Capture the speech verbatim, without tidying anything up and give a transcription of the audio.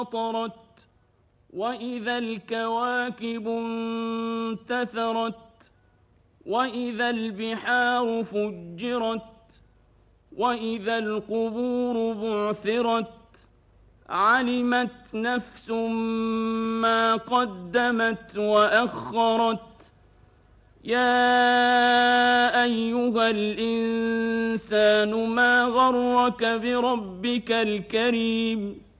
انفطرت وإذا الكواكب انتثرت وإذا البحار فجرت وإذا القبور بعثرت علمت نفس ما قدمت وأخرت يا أيها الإنسان ما غرك بربك الكريم